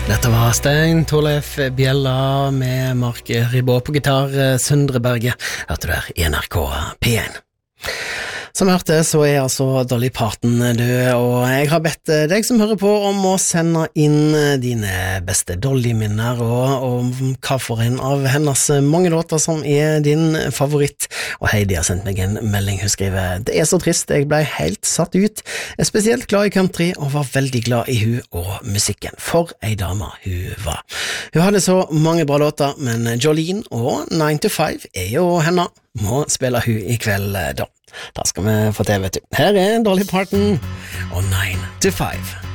Dette var Stein Torleif Bjella med Mark Ribå på gitar, Søndre Berge, hørte der i NRK P1. Som hørte så altså Dolly Parton død, og jeg har bedt deg som hører på om å sende inn dine beste Dolly-minner og hva for en av hennes mange låter som din favoritt. Og Heidi har sendt meg en melding. Hun skriver: det så trist, jeg ble helt satt ut. Jeg spesielt glad i country og var veldig glad i hun og musikken. For ei dame hun var. Hun hadde så mange bra låter, men Jolene og 9 to 5 jo henne. Må spille hun i kveld da. Da skal vi få til, vet du. Her Dolly Parton og 9 to 5.